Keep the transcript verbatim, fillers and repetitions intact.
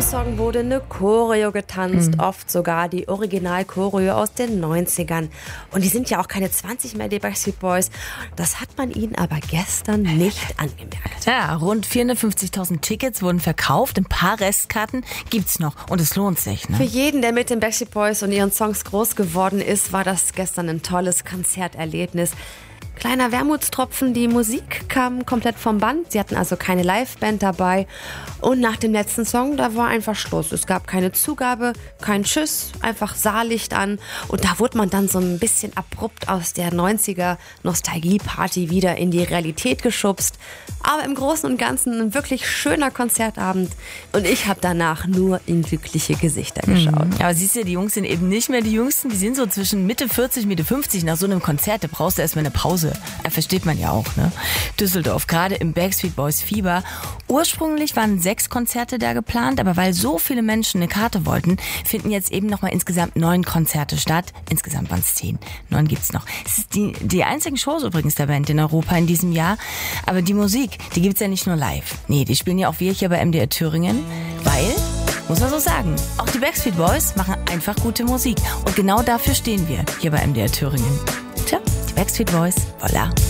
Song wurde eine Choreo getanzt, mhm. oft sogar die Original-Choreo aus den neunzigern. Und die sind ja auch keine zwanzig mehr, die Backstreet Boys. Das hat man ihnen aber gestern nicht angemerkt. Ja, rund vierhundertfünfzigtausend Tickets wurden verkauft, ein paar Restkarten gibt's noch und es lohnt sich. Ne? Für jeden, der mit den Backstreet Boys und ihren Songs groß geworden ist, war das gestern ein tolles Konzerterlebnis. Kleiner Wermutstropfen, die Musik kam komplett vom Band. Sie hatten also keine Liveband dabei. Und nach dem letzten Song, da war einfach Schluss. Es gab keine Zugabe, kein Tschüss, einfach Saallicht an. Und da wurde man dann so ein bisschen abrupt aus der neunziger Nostalgie-Party wieder in die Realität geschubst. Aber im Großen und Ganzen ein wirklich schöner Konzertabend. Und ich habe danach nur in glückliche Gesichter geschaut. Mhm. Aber siehst du, die Jungs sind eben nicht mehr die Jüngsten. Die sind so zwischen Mitte vierzig, Mitte fünfzig. Nach so einem Konzert, da brauchst du erstmal eine Pause. Ja, versteht man ja auch, ne? Düsseldorf, gerade im Backstreet Boys Fieber. Ursprünglich waren sechs Konzerte da geplant, aber weil so viele Menschen eine Karte wollten, finden jetzt eben nochmal insgesamt neun Konzerte statt. Insgesamt waren es zehn. Neun gibt's noch. Es ist die, die einzigen Shows übrigens der Band in Europa in diesem Jahr. Aber die Musik, die gibt's ja nicht nur live. Nee, die spielen ja auch wir hier bei M D R Thüringen, weil, muss man so sagen, auch die Backstreet Boys machen einfach gute Musik. Und genau dafür stehen wir hier bei M D R Thüringen. Tja, die Backstreet Boys, voilà.